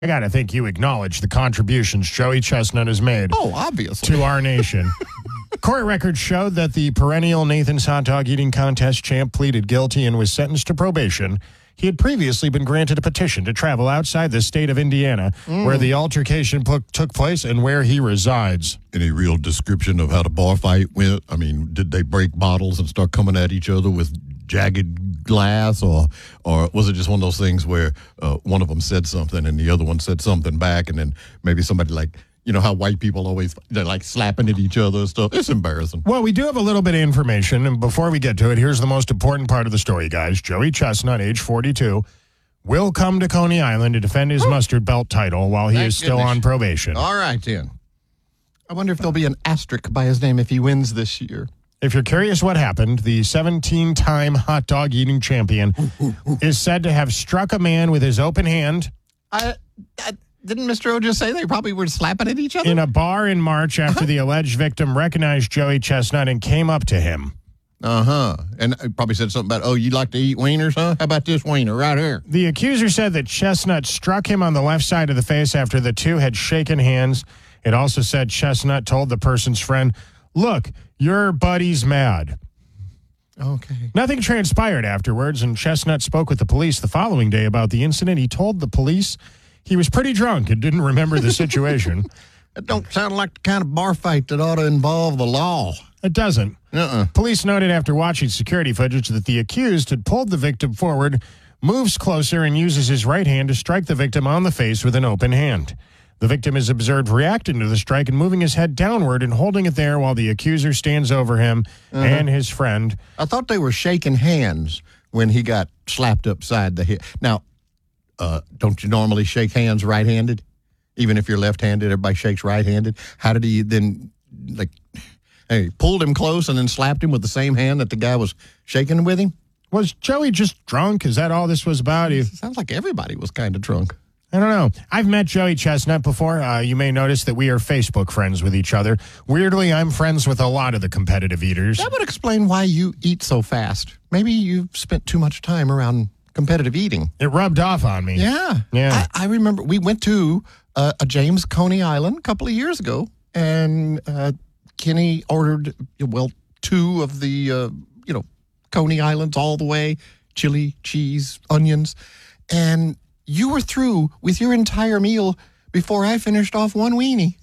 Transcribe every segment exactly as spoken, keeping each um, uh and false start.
I got to think you acknowledge the contributions Joey Chestnut has made Oh, obviously. to our nation. Court records showed that the perennial Nathan's Hot Dog Eating Contest champ pleaded guilty and was sentenced to probation. He had previously been granted a petition to travel outside the state of Indiana, mm. where the altercation p- took place and where he resides. Any real description of how the bar fight went? I mean, did they break bottles and start coming at each other with jagged glass, or or was it just one of those things where uh, one of them said something and the other one said something back, and then maybe somebody, like, you know how white people always, they're like slapping at each other and stuff? It's embarrassing. Well, we do have a little bit of information, and before we get to it, here's the most important part of the story, guys. Joey Chestnut, age forty-two, will come to Coney Island to defend his mustard belt title while he Thank is still goodness. on probation. All right, then. I wonder if there'll be an asterisk by his name if he wins this year. If you're curious what happened, the seventeen-time hot dog eating champion is said to have struck a man with his open hand. I, I Didn't Mister O just say they probably were slapping at each other? In a bar in March after the alleged victim recognized Joey Chestnut and came up to him. Uh-huh. And I probably said something about, oh, you like to eat wieners, huh? How about this wiener right here? The accuser said that Chestnut struck him on the left side of the face after the two had shaken hands. It also said Chestnut told the person's friend, "Look, your buddy's mad." Okay. Nothing transpired afterwards, and Chestnut spoke with the police the following day about the incident. He told the police he was pretty drunk and didn't remember the situation. It don't sound like the kind of bar fight that ought to involve the law. It doesn't. Uh-uh. Police noted after watching security footage that the accused had pulled the victim forward, moves closer, and uses his right hand to strike the victim on the face with an open hand. The victim is observed reacting to the strike and moving his head downward and holding it there while the accuser stands over him uh-huh. and his friend. I thought they were shaking hands when he got slapped upside the head. Now, uh, don't you normally shake hands right-handed? Even if you're left-handed, everybody shakes right-handed. How did he then, like, hey, pulled him close and then slapped him with the same hand that the guy was shaking with him? Was Joey just drunk? Is that all this was about? It sounds like everybody was kind of drunk. I don't know. I've met Joey Chestnut before. Uh, you may notice that we are Facebook friends with each other. Weirdly, I'm friends with a lot of the competitive eaters. That would explain why you eat so fast. Maybe you've spent too much time around competitive eating. It rubbed off on me. Yeah. Yeah. I, I remember we went to uh, a James Coney Island a couple of years ago, and uh, Kenny ordered, well, two of the, uh, you know, Coney Islands all the way, chili, cheese, onions, and you were through with your entire meal before I finished off one weenie.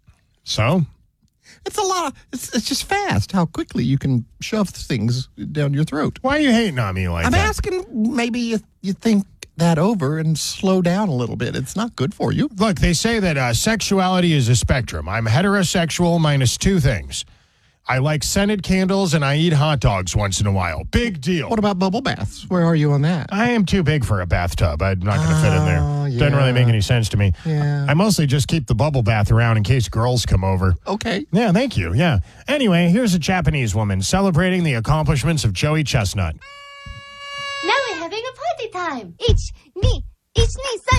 So? It's a lot. Of, it's, it's just fast how quickly you can shove things down your throat. Why are you hating on me like I'm that? I'm asking maybe you, you think that over and slow down a little bit. It's not good for you. Look, they say that uh, sexuality is a spectrum. I'm heterosexual minus two things. I like scented candles, and I eat hot dogs once in a while. Big deal. What about bubble baths? Where are you on that? I am too big for a bathtub. I'm not going to oh, fit in there. Yeah. Doesn't really make any sense to me. Yeah. I mostly just keep the bubble bath around in case girls come over. Okay. Yeah, thank you. Yeah. Anyway, here's a Japanese woman celebrating the accomplishments of Joey Chestnut. Now we're having a party time. Ich, ni, ich, ni, san.